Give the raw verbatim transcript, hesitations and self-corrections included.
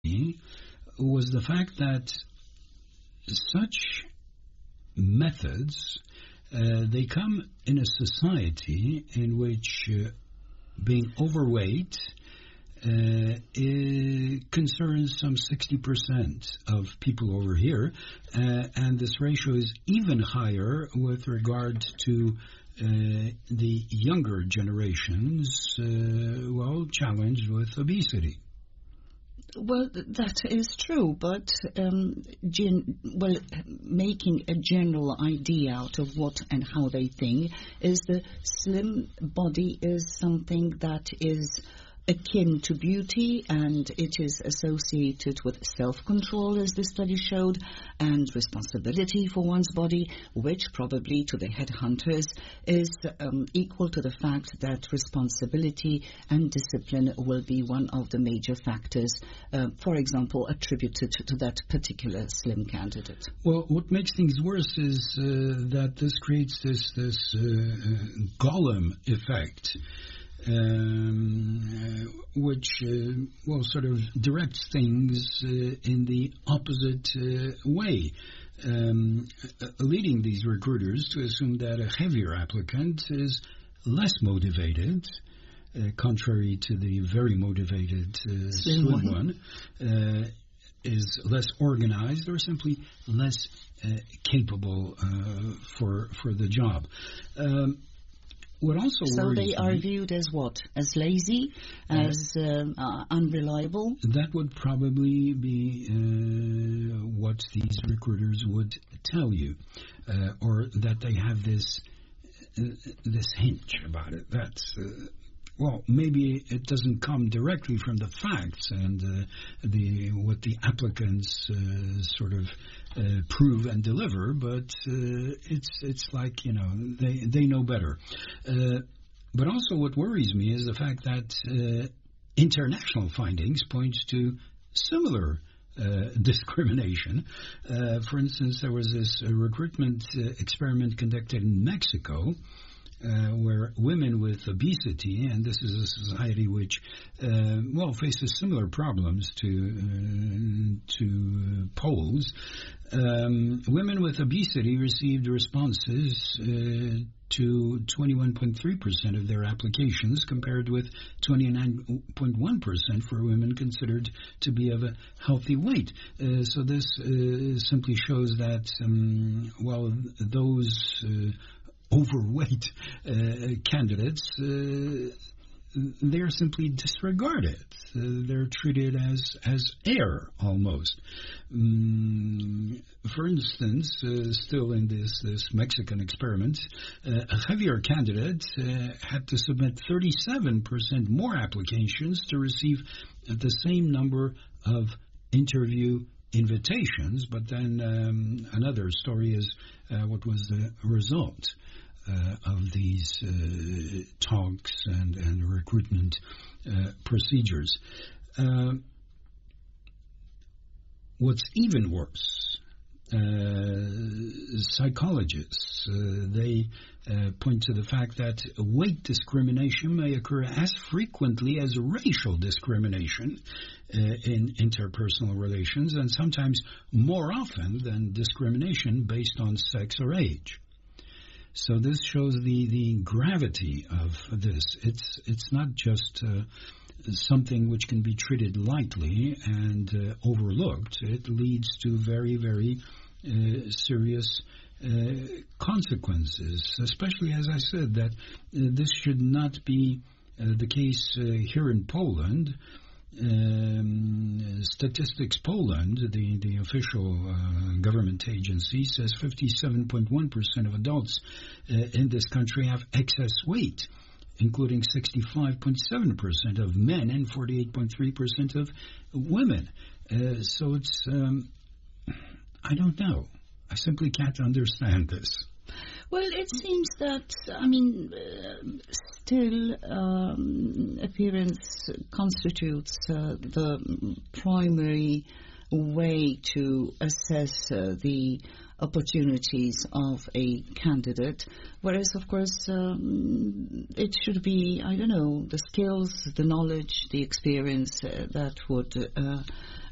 was the fact that such methods, uh, they come in a society in which uh, being overweight uh, it concerns some sixty percent of people over here, uh, and this ratio is even higher with regard to uh, the younger generations, uh, well, challenged with obesity. Well, that is true, but um, gen- well, making a general idea out of what and how they think is the slim body is something that is akin to beauty, and it is associated with self-control, as the study showed, and responsibility for one's body, which probably to the headhunters is um, equal to the fact that responsibility and discipline will be one of the major factors, uh, for example, attributed to that particular slim candidate. Well, what makes things worse is uh, that this creates this, this uh, golem effect. Um, uh, which, uh, well, sort of directs things uh, in the opposite uh, way, um, uh, leading these recruiters to assume that a heavier applicant is less motivated, uh, contrary to the very motivated uh, slim, slim one, uh, is less organized or simply less uh, capable uh, for for the job. Um, What also so they me, are viewed as what? As lazy, uh, as um, uh, unreliable? That would probably be uh, what these recruiters would tell you, uh, or that they have this uh, this hinge about it. That's uh, well, maybe it doesn't come directly from the facts and uh, the what the applicants uh, sort of uh, prove and deliver, but uh, it's it's like, you know, they they know better. Uh, but also, what worries me is the fact that uh, international findings point to similar Uh, discrimination. Uh, for instance, there was this uh, recruitment uh, experiment conducted in Mexico, uh, where women with obesity, and this is a society which, uh, well, faces similar problems to uh, to Poles. Um, women with obesity received responses uh, to twenty-one point three percent of their applications, compared with twenty-nine point one percent for women considered to be of a healthy weight. Uh, so this uh, simply shows that, um, well, those uh, overweight uh, candidates, uh, they're simply disregarded. Uh, they're treated as as air, almost. Um, for instance, uh, still in this, this Mexican experiment, uh, a heavier candidate uh, had to submit thirty-seven percent more applications to receive the same number of interview invitations. But then um, another story is uh, what was the result Uh, of these uh, talks and, and recruitment uh, procedures. Uh, what's even worse, uh, psychologists, uh, they uh, point to the fact that weight discrimination may occur as frequently as racial discrimination uh, in interpersonal relations, and sometimes more often than discrimination based on sex or age. So this shows the, the gravity of this. It's it's not just uh, something which can be treated lightly and uh, overlooked. It leads to very, very uh, serious uh, consequences, especially, as I said, that uh, this should not be uh, the case uh, here in Poland. Um, Statistics Poland, the, the official uh, government agency, says fifty-seven point one percent of adults uh, in this country have excess weight, including sixty-five point seven percent of men and forty-eight point three percent of women. Uh, so it's, um, I don't know. I simply can't understand this. Well, it seems that, I mean, uh, still um, appearance constitutes uh, the primary way to assess uh, the opportunities of a candidate, whereas, of course, um, it should be, I don't know, the skills, the knowledge, the experience uh, that would uh,